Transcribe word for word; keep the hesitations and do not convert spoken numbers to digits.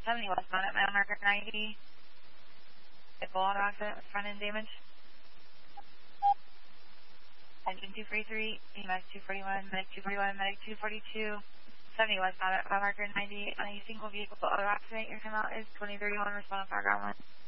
seventy westbound at mile marker ninety. Vehicle auto accident with front end damage. Engine two forty-three, E M S two forty-one, Medic two forty-one, Medic two forty-two, seventy westbound at mile marker ninety. On a single vehicle auto accident, your timeout is twenty thirty-one, respond on fire ground one.